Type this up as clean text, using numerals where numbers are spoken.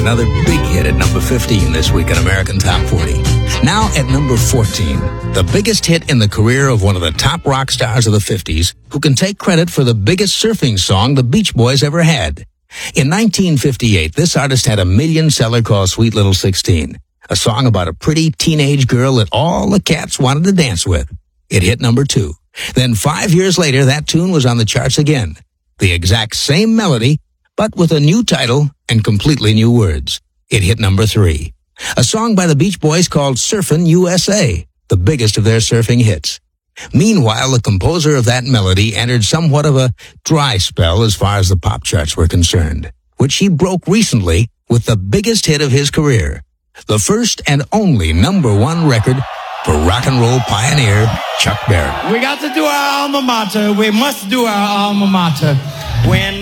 another big hit at number 15 this week in American Top 40. Now at number 14, the biggest hit in the career of one of the top rock stars of the 50s, who can take credit for the biggest surfing song the Beach Boys ever had. In 1958, this artist had a million seller called Sweet Little 16, a song about a pretty teenage girl that all the cats wanted to dance with. It hit number 2. Then 5 years later, that tune was on the charts again. The exact same melody, but with a new title and completely new words. It hit number 3. A song by the Beach Boys called Surfin' USA, the biggest of their surfing hits. Meanwhile, the composer of that melody entered somewhat of a dry spell as far as the pop charts were concerned, which he broke recently with the biggest hit of his career, the first and only number 1 record for rock and roll pioneer Chuck Berry. We got to do our alma mater. We must do our alma mater. When